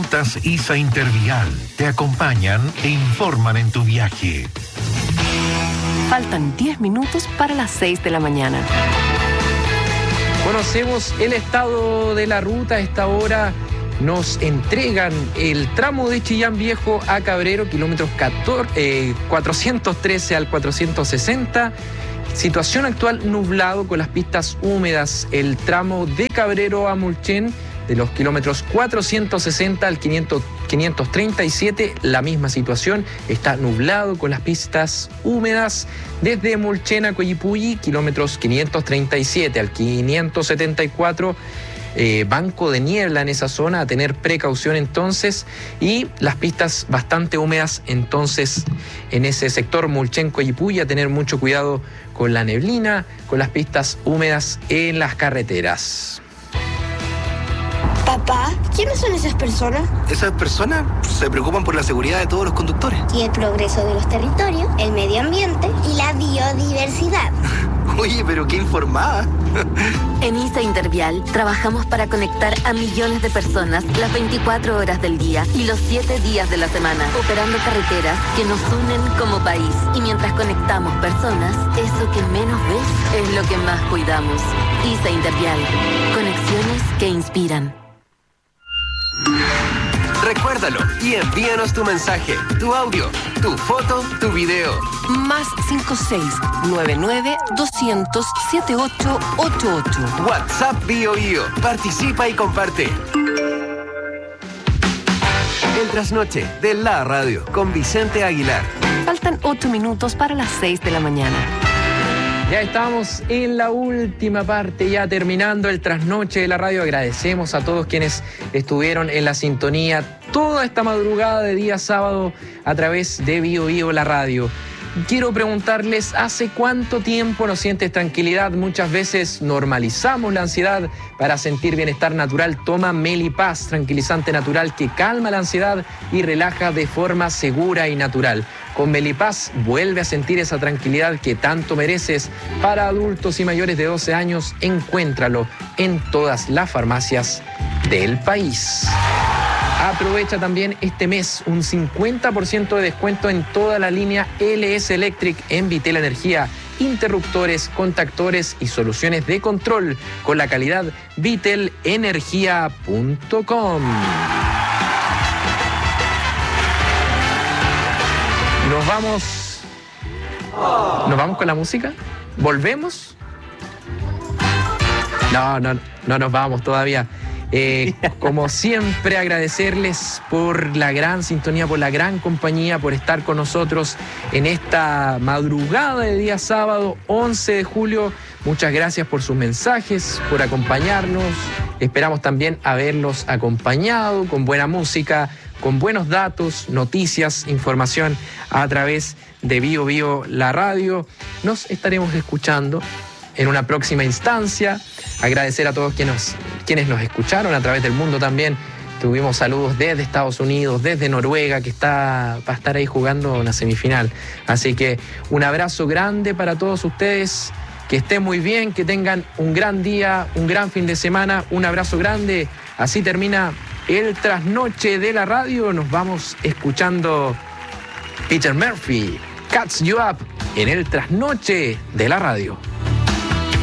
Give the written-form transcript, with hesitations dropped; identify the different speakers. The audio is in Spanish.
Speaker 1: Rutas ISA Intervial te acompañan e informan en tu viaje.
Speaker 2: Faltan 10 minutos para las 6 de la mañana.
Speaker 3: Conocemos el estado de la ruta. A esta hora nos entregan el tramo de Chillán Viejo a Cabrero, kilómetros 413 al 460. Situación actual nublado con las pistas húmedas. El tramo de Cabrero a Mulchen, de los kilómetros 460 al 537, la misma situación, está nublado con las pistas húmedas. Desde Mulchen a Coyipulli, kilómetros 537 al 574, banco de niebla en esa zona, a tener precaución entonces, y las pistas bastante húmedas entonces en ese sector Mulchen-Coyipulli, a tener mucho cuidado con la neblina, con las pistas húmedas en las carreteras.
Speaker 4: Papá, ¿quiénes son esas personas?
Speaker 5: Esas personas se preocupan por la seguridad de todos los conductores.
Speaker 4: Y el progreso de los territorios, el medio ambiente y la biodiversidad.
Speaker 5: Oye, pero qué informada.
Speaker 2: En ISA Intervial trabajamos para conectar a millones de personas las 24 horas del día y los 7 días de la semana, operando carreteras que nos unen como país. Y mientras conectamos personas, eso que menos ves es lo que más cuidamos. ISA Intervial, conexiones que inspiran.
Speaker 6: Recuérdalo y envíanos tu mensaje, tu audio, tu foto, tu video.
Speaker 2: Más 56-99-200-7888.
Speaker 6: WhatsApp BioBio. Participa y comparte. El trasnoche de la radio con Vicente Aguilar.
Speaker 2: Faltan 8 minutos para las 6 de la mañana.
Speaker 3: Ya estamos en la última parte, ya terminando el trasnoche de la radio. Agradecemos a todos quienes estuvieron en la sintonía toda esta madrugada de día sábado a través de BioBio la radio. Quiero preguntarles, ¿hace cuánto tiempo no sientes tranquilidad? Muchas veces normalizamos la ansiedad. Para sentir bienestar natural, toma Melipaz, tranquilizante natural que calma la ansiedad y relaja de forma segura y natural. Con Melipaz vuelve a sentir esa tranquilidad que tanto mereces. Para adultos y mayores de 12 años, encuéntralo en todas las farmacias del país. Aprovecha también este mes un 50% de descuento en toda la línea LS Electric en Vitel Energía, interruptores, contactores y soluciones de control con la calidad vitelenergia.com. ¿Nos vamos con la música? ¿Volvemos? No nos vamos todavía. Como siempre, agradecerles por la gran sintonía, por la gran compañía, por estar con nosotros en esta madrugada de día sábado 11 de julio. Muchas gracias por sus mensajes, por acompañarnos. Esperamos también haberlos acompañado con buena música, con buenos datos, noticias, información a través de BioBio la radio. Nos estaremos escuchando en una próxima instancia. Agradecer a todos quienes nos escucharon a través del mundo también. Tuvimos saludos desde Estados Unidos, desde Noruega, que va a estar ahí jugando una semifinal. Así que un abrazo grande para todos ustedes. Que estén muy bien, que tengan un gran día, un gran fin de semana. Un abrazo grande. Así termina el trasnoche de la radio. Nos vamos escuchando Peter Murphy, Cuts You Up, en el trasnoche de la radio.